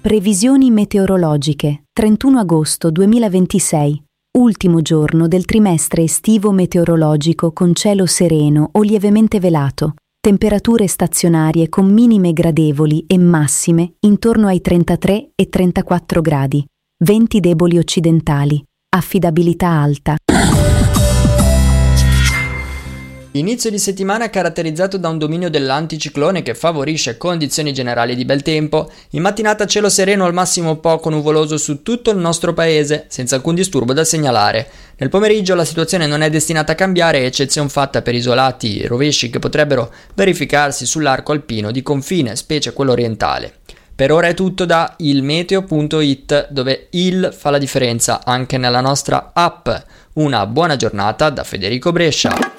Previsioni meteorologiche. 31 agosto 2026. Ultimo giorno del trimestre estivo meteorologico con cielo sereno o lievemente velato. Temperature stazionarie con minime gradevoli e massime intorno ai 33 e 34 gradi. Venti deboli occidentali. Affidabilità alta. Inizio di settimana caratterizzato da un dominio dell'anticiclone che favorisce condizioni generali di bel tempo. In mattinata cielo sereno al massimo poco nuvoloso su tutto il nostro paese, senza alcun disturbo da segnalare. Nel pomeriggio la situazione non è destinata a cambiare, eccezion fatta per isolati rovesci che potrebbero verificarsi sull'arco alpino di confine, specie quello orientale. Per ora è tutto da ilmeteo.it, dove il fa la differenza anche nella nostra app. Una buona giornata da Federico Brescia.